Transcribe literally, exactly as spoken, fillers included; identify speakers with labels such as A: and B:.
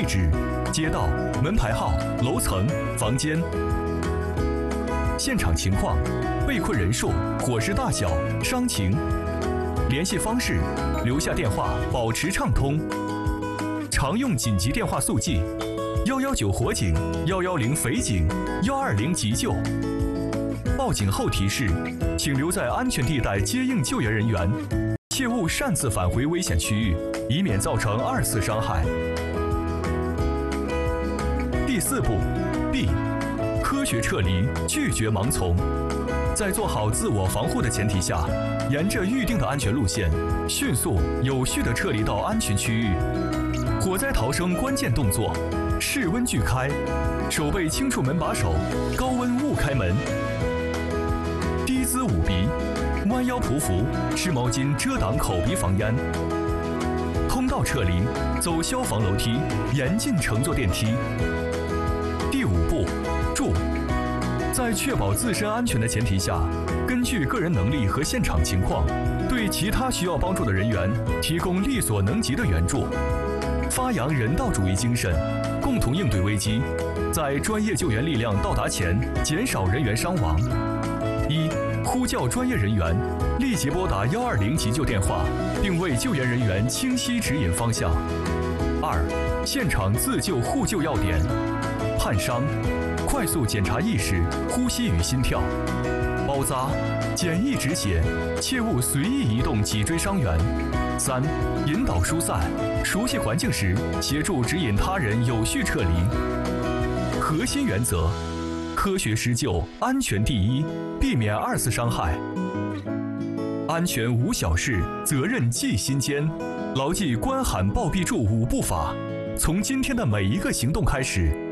A: 址、街道、门牌号、楼层、房间。现场情况、被困人数、伙食大小、伤情。联系方式：留下电话，保持畅通。常用紧急电话速记：幺幺九火警、幺幺零匪警、幺二零急救。报警后提示：请留在安全地带接应救援人员，切勿擅自返回危险区域，以免造成二次伤害。第四步 B， 科学撤离，拒绝盲从。在做好自我防护的前提下，沿着预定的安全路线，迅速有序地撤离到安全区域。火灾逃生关键动作：室温拒开，手背轻触门把手，高温勿开门。低姿捂鼻，弯腰匍匐，湿毛巾遮挡口鼻防烟。通道撤离，走消防楼梯，严禁乘坐电梯。第五步，助。在确保自身安全的前提下，根据个人能力和现场情况，对其他需要帮助的人员提供力所能及的援助，发扬人道主义精神，共同应对危机，在专业救援力量到达前减少人员伤亡。一、呼叫专业人员，立即拨打幺二零急救电话，并为救援人员清晰指引方向。二、现场自救互救要点：焊伤，快速检查意识、呼吸与心跳；包扎，简易止血，切勿随意移动脊椎伤员。三、引导疏散，熟悉环境时，协助指引他人有序撤离。核心原则：科学施救，安全第一，避免二次伤害。安全无小事，责任记心间。牢记关喊报必助五步法，从今天的每一个行动开始，